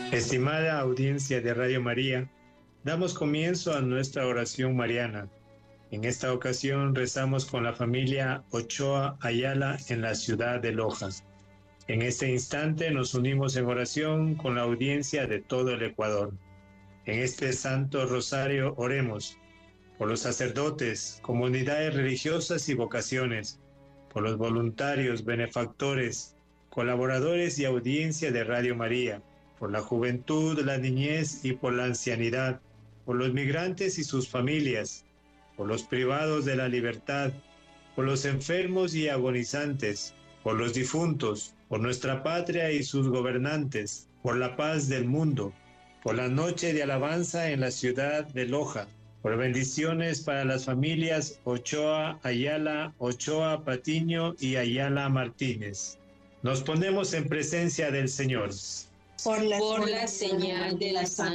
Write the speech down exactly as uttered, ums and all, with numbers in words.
Estimada audiencia de Radio María, damos comienzo a nuestra oración mariana. En esta ocasión rezamos con la familia Ochoa Ayala en la ciudad de Loja. En este instante nos unimos en oración con la audiencia de todo el Ecuador. En este Santo Rosario oremos por los sacerdotes, comunidades religiosas y vocaciones, por los voluntarios, benefactores, colaboradores y audiencia de Radio María, por la juventud, la niñez y por la ancianidad, por los migrantes y sus familias, por los privados de la libertad, por los enfermos y agonizantes, por los difuntos, por nuestra patria y sus gobernantes, por la paz del mundo, por la noche de alabanza en la ciudad de Loja, por bendiciones para las familias Ochoa Ayala, Ochoa Patiño y Ayala Martínez. Nos ponemos en presencia del Señor. Por la, por la señal de la Santa